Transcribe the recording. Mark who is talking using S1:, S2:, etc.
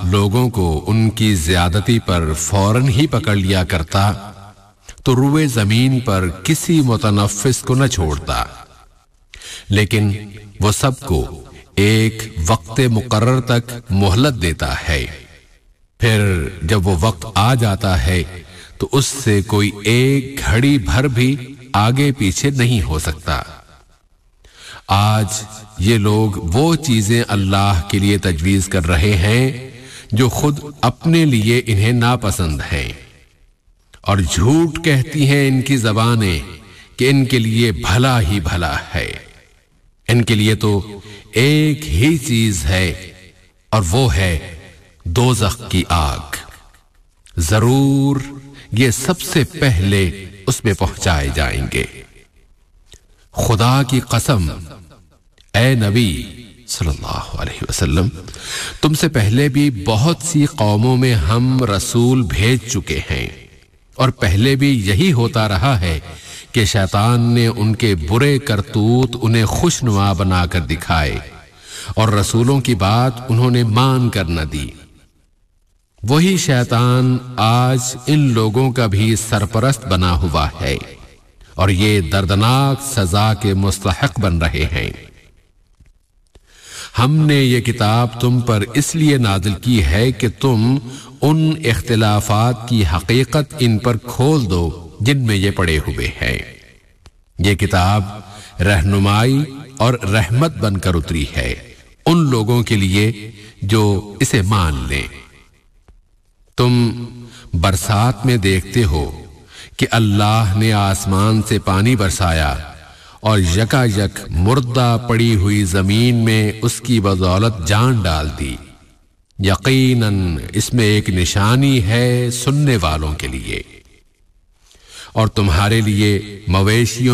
S1: لوگوں کو ان کی زیادتی پر فوراً ہی پکڑ لیا کرتا تو روئے زمین پر کسی متنفس کو نہ چھوڑتا، لیکن وہ سب کو ایک وقت مقرر تک مہلت دیتا ہے، پھر جب وہ وقت آ جاتا ہے تو اس سے کوئی ایک گھڑی بھر بھی آگے پیچھے نہیں ہو سکتا۔ آج یہ لوگ وہ چیزیں اللہ کے لیے تجویز کر رہے ہیں جو خود اپنے لیے انہیں ناپسند ہیں، اور جھوٹ کہتی ہیں ان کی زبانیں کہ ان کے لیے بھلا ہی بھلا ہے۔ ان کے لیے تو ایک ہی چیز ہے اور وہ ہے دوزخ کی آگ، ضرور یہ سب سے پہلے اس میں پہنچائے جائیں گے۔ خدا کی قسم اے نبی صلی اللہ علیہ وسلم، تم سے پہلے بھی بہت سی قوموں میں ہم رسول بھیج چکے ہیں، اور پہلے بھی یہی ہوتا رہا ہے کہ شیطان نے ان کے برے کرتوت انہیں خوشنما بنا کر دکھائے، اور رسولوں کی بات انہوں نے مان کر نہ دی۔ وہی شیطان آج ان لوگوں کا بھی سرپرست بنا ہوا ہے، اور یہ دردناک سزا کے مستحق بن رہے ہیں۔ ہم نے یہ کتاب تم پر اس لیے نازل کی ہے کہ تم ان اختلافات کی حقیقت ان پر کھول دو جن میں یہ پڑے ہوئے ہیں۔ یہ کتاب رہنمائی اور رحمت بن کر اتری ہے ان لوگوں کے لیے جو اسے مان لیں۔ تم برسات میں دیکھتے ہو کہ اللہ نے آسمان سے پانی برسایا اور یکا یک مردہ پڑی ہوئی زمین میں اس کی بدولت جان ڈال دی۔ یقیناً اس میں ایک نشانی ہے سننے والوں کے لیے، اور تمہارے لیے مویشیوں